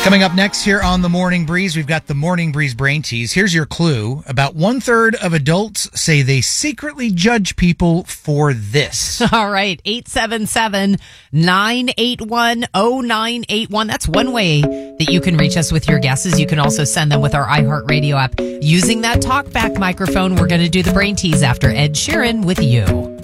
Coming up next here on The Morning Breeze, we've got the Morning Breeze Brain Tease. Here's your clue. About 1/3 of adults say they secretly judge people for this. All right, 877-981-0981. That's one way that you can reach us with your guesses. You can also send them with our iHeartRadio app. Using that talkback microphone, we're going to do the Brain Tease after Ed Sheeran with You.